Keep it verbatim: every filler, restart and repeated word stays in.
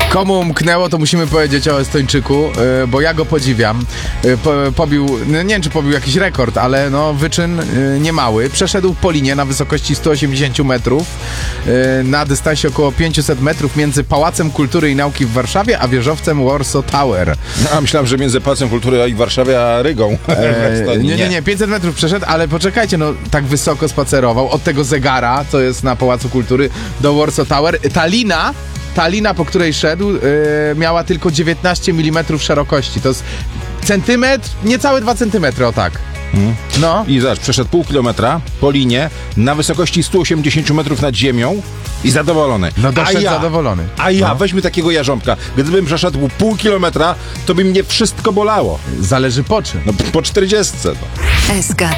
Komu umknęło, to musimy powiedzieć o Estończyku, yy, bo ja go podziwiam. Yy, po, pobił, nie wiem czy pobił jakiś rekord, ale no wyczyn yy, niemały. Przeszedł po linie na wysokości sto osiemdziesiąt metrów, yy, na dystansie około pięćset metrów między Pałacem Kultury i Nauki w Warszawie, a wieżowcem Warsaw Tower. No, a myślałem, że między Pałacem Kultury i Warszawie, a Rygą. Eee, nie, nie, nie, pięćset metrów przeszedł, ale poczekajcie, no tak wysoko spacerował od tego zegara, co jest na Pałacu Kultury, do Warsaw Tower. Ta lina, ta lina, po której szedł, yy, miała tylko dziewiętnaście milimetrów szerokości. To jest centymetr, niecałe dwa centymetry, o tak. Hmm. No. I zobacz, przeszedł pół kilometra po linie na wysokości sto osiemdziesiąt metrów nad ziemią i zadowolony. No doszedł a ja, zadowolony. A ja, no. weźmy takiego jarząbka. Gdybym przeszedł pół kilometra, to by mnie wszystko bolało. Zależy po czym. No po czterdziestce. No. S K